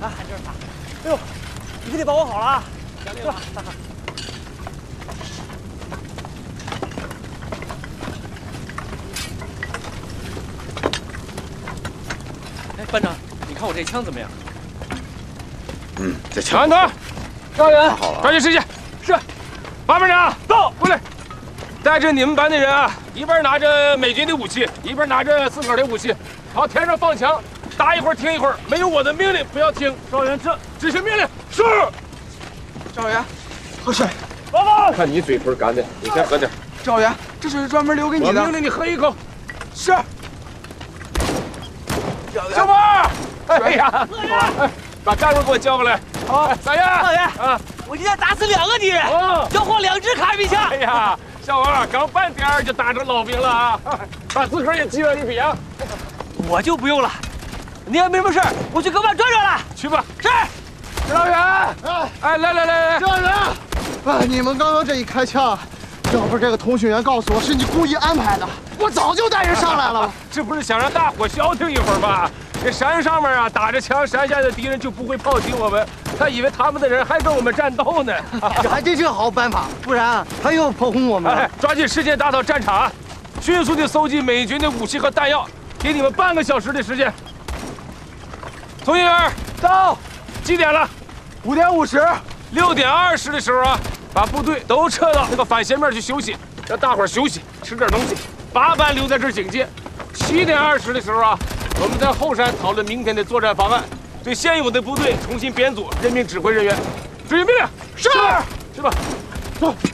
啊，这是他。哎呦，你可得把握好了啊！是吧？哎，班长，你看我这枪怎么样？ 嗯，这长安堂， 赵员， 抓紧时间。是，马班长到，过来，带着你们班的人啊，一边拿着美军的武器，一边拿着自个儿的武器，朝天上放枪，打一会儿停一会儿，没有我的命令不要停。赵员，这执行命令。是。 赵员，喝水。 报告。看你嘴唇干的，你先喝点。 赵员，这水是专门留给你的。 我命令你喝一口。 是。 小波，哎呀，把干部给我叫过来。好，三爷。 少爷啊， 我今天打死2个敌人，缴获2支卡比枪。 哎呀，小王刚半点就打成老兵了啊！把自个儿也记了一笔啊。 我就不用了，你要没什么事儿，我去隔壁转转了。 去吧。 是。 指导员， 哎，来， 指导员，你们刚刚这一开枪，要不是这个通讯员告诉我是你故意安排的，我早就带人上来了。 这不是想让大伙消停一会儿吗？这山上面啊，打着枪，山下的敌人就不会炮击我们，他以为他们的人还跟我们战斗呢。 这还真是个好办法，不然他又炮轰我们。 哎，抓紧时间打扫战场，迅速地搜集美军的武器和弹药，给你们半个小时的时间。通讯员到，几点了 5点50。 6点20的时候啊，把部队都撤到那个反斜面去休息，让大伙儿休息，吃点东西。8班留在这儿警戒。7点20的时候啊，我们在后山讨论明天的作战方案，对现有的部队重新编组，任命指挥人员。执行命令。是。去吧。走。